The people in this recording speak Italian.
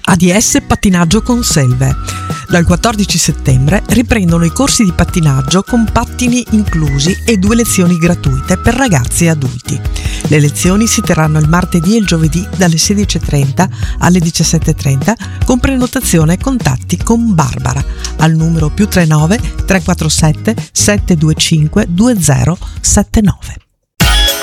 ADS Pattinaggio con Selve. Dal 14 settembre riprendono i corsi di pattinaggio con pattini inclusi e 2 lezioni gratuite per ragazzi e adulti. Le lezioni si terranno il martedì e il giovedì dalle 16:30 alle 17:30 con prenotazione e contatti con Barbara al numero +39 347 725 2079.